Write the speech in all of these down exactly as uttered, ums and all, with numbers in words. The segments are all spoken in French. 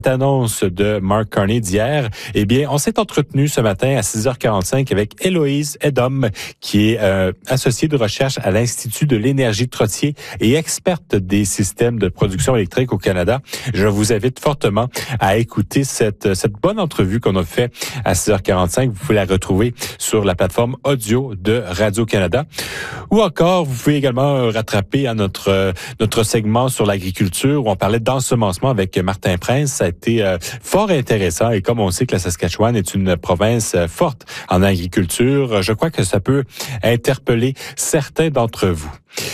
Annonce de Mark Carney d'hier, eh bien, on s'est entretenu ce matin à six heures quarante-cinq avec Héloïse Edom, qui est euh, associée de recherche à l'Institut de l'énergie de Trottier et experte des systèmes de production électrique au Canada. Je vous invite fortement à écouter cette, cette bonne entrevue qu'on a fait à six heures quarante-cinq. Vous pouvez la retrouver sur la plateforme audio de Radio-Canada. Ou encore, vous pouvez également rattraper à notre, notre segment sur l'agriculture où on parlait d'ensemencement avec Martin Prince. Ça a été euh, fort intéressant et comme on sait que la Saskatchewan est une province euh, forte en agriculture, je crois que ça peut interpeller certains d'entre vous.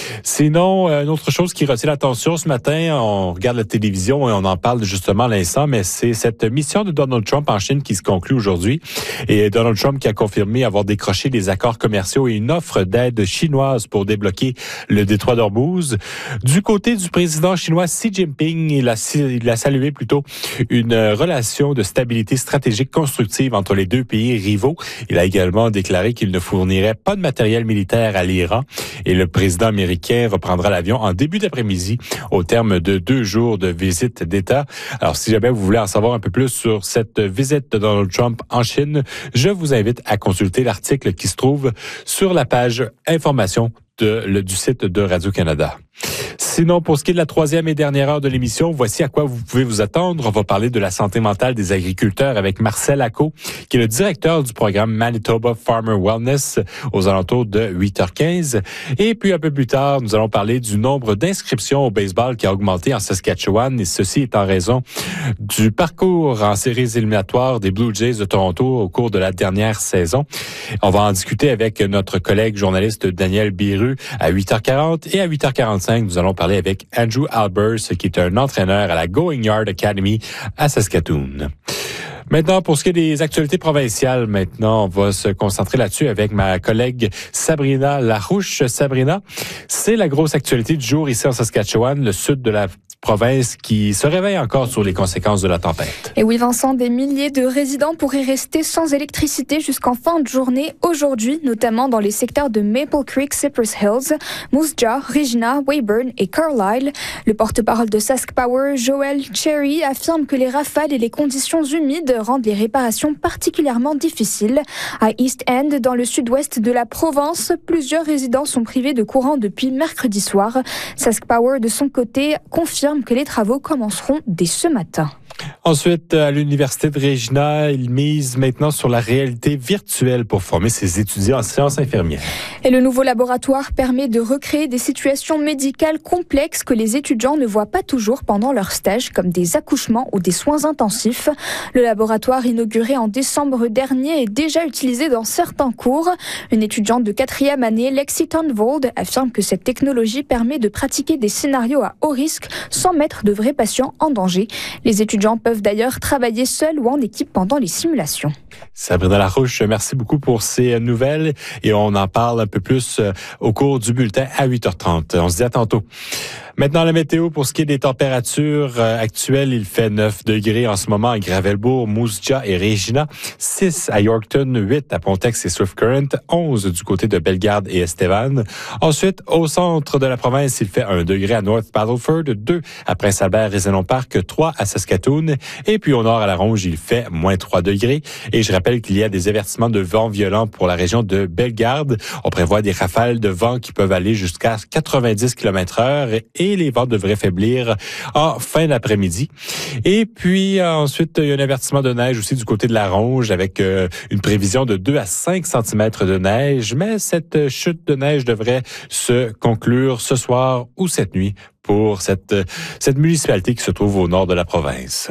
Sinon, une autre chose qui retient l'attention ce matin, on regarde la télévision et on en parle justement à l'instant, mais c'est cette mission de Donald Trump en Chine qui se conclut aujourd'hui. Et Donald Trump qui a confirmé avoir décroché des accords commerciaux et une offre d'aide chinoise pour débloquer le détroit d'Ormuz. Du côté du président chinois Xi Jinping, il a, il a salué plutôt une relation de stabilité stratégique constructive entre les deux pays rivaux. Il a également déclaré qu'il ne fournirait pas de matériel militaire à l'Iran et le président américain reprendra l'avion en début d'après-midi au terme de deux jours de visite d'État. Alors, si jamais vous voulez en savoir un peu plus sur cette visite de Donald Trump en Chine, je vous invite à consulter l'article qui se trouve sur la page information de, le, du site de Radio-Canada. Sinon, pour ce qui est de la troisième et dernière heure de l'émission, voici à quoi vous pouvez vous attendre. On va parler de la santé mentale des agriculteurs avec Marcel Acot, qui est le directeur du programme Manitoba Farmer Wellness aux alentours de huit heures quinze. Et puis, un peu plus tard, nous allons parler du nombre d'inscriptions au baseball qui a augmenté en Saskatchewan. Et ceci est en raison du parcours en séries éliminatoires des Blue Jays de Toronto au cours de la dernière saison. On va en discuter avec notre collègue journaliste Daniel Biru à huit heures quarante. Et à huit heures quarante-cinq, nous allons parler avec Andrew Albers, qui est un entraîneur à la Going Yard Academy à Saskatoon. Maintenant, pour ce qui est des actualités provinciales, maintenant, on va se concentrer là-dessus avec ma collègue Sabrina Larouche. Sabrina, c'est la grosse actualité du jour ici en Saskatchewan, le sud de la province qui se réveille encore sur les conséquences de la tempête. Et oui, Vincent, des milliers de résidents pourraient rester sans électricité jusqu'en fin de journée aujourd'hui, notamment dans les secteurs de Maple Creek, Cypress Hills, Moose Jaw, Regina, Weyburn et Carlisle. Le porte-parole de Sask Power, Joel Cherry, affirme que les rafales et les conditions humides rendent les réparations particulièrement difficiles. À East End, dans le sud-ouest de la province, plusieurs résidents sont privés de courant depuis mercredi soir. Sask Power, de son côté, confirme que les travaux commenceront dès ce matin. Ensuite, à l'Université de Regina, il mise maintenant sur la réalité virtuelle pour former ses étudiants en sciences infirmières. Et le nouveau laboratoire permet de recréer des situations médicales complexes que les étudiants ne voient pas toujours pendant leur stage, comme des accouchements ou des soins intensifs. Le laboratoire inauguré en décembre dernier est déjà utilisé dans certains cours. Une étudiante de quatrième année, Lexi Tonvold, affirme que cette technologie permet de pratiquer des scénarios à haut risque sans mettre de vrais patients en danger. Les étudiants peuvent d'ailleurs travailler seuls ou en équipe pendant les simulations. Sabrina Larouche, merci beaucoup pour ces nouvelles et on en parle un peu plus au cours du bulletin à huit heures trente. On se dit à tantôt. Maintenant, la météo, pour ce qui est des températures actuelles, il fait neuf degrés en ce moment à Gravelbourg, Moose Jaw et Regina, six à Yorkton, huit à Pontex et Swift Current, onze du côté de Bellegarde et Estevan. Ensuite, au centre de la province, il fait un degré à North Battleford, deux à Prince-Albert et Zénon Park, trois à Saskatoon. Et puis au nord à la Ronge, il fait moins trois degrés. Et je rappelle qu'il y a des avertissements de vent violent pour la région de Bellegarde. On prévoit des rafales de vent qui peuvent aller jusqu'à quatre-vingt-dix kilomètres heure et les vents devraient faiblir en fin d'après-midi. Et puis ensuite, il y a un avertissement de neige aussi du côté de la Ronge avec euh, une prévision de deux à cinq centimètres de neige. Mais cette chute de neige devrait se conclure ce soir ou cette nuit pour cette, cette municipalité qui se trouve au nord de la province.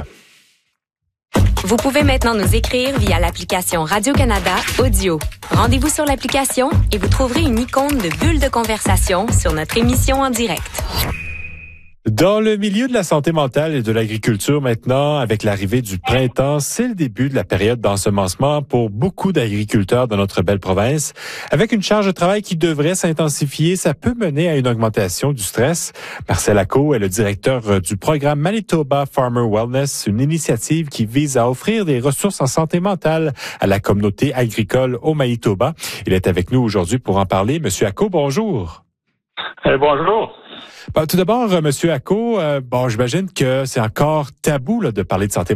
Vous pouvez maintenant nous écrire via l'application Radio-Canada Audio. Rendez-vous sur l'application et vous trouverez une icône de bulle de conversation sur notre émission en direct. Dans le milieu de la santé mentale et de l'agriculture maintenant, avec l'arrivée du printemps, c'est le début de la période d'ensemencement pour beaucoup d'agriculteurs dans notre belle province. Avec une charge de travail qui devrait s'intensifier, ça peut mener à une augmentation du stress. Marcel Acot est le directeur du programme Manitoba Farmer Wellness, une initiative qui vise à offrir des ressources en santé mentale à la communauté agricole au Manitoba. Il est avec nous aujourd'hui pour en parler. Monsieur Acot, bonjour. Euh, bonjour. Bon, tout d'abord, euh, Monsieur Acco, euh, bon, j'imagine que c'est encore tabou là, de parler de santé